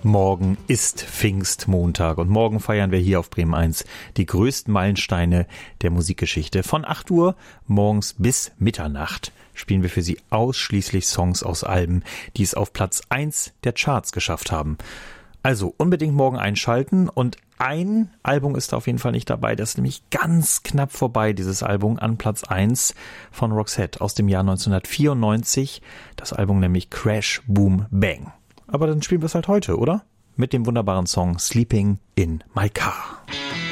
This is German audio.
Morgen ist Pfingstmontag und morgen feiern wir hier auf Bremen 1 die größten Meilensteine der Musikgeschichte. Von 8 Uhr morgens bis Mitternacht spielen wir für Sie ausschließlich Songs aus Alben, die es auf Platz 1 der Charts geschafft haben. Also unbedingt morgen einschalten, und ein Album ist da auf jeden Fall nicht dabei, das ist nämlich ganz knapp vorbei, dieses Album an Platz 1 von Roxette aus dem Jahr 1994, das Album nämlich Crash Boom Bang. Aber dann spielen wir es halt heute, oder? Mit dem wunderbaren Song Sleeping in My Car.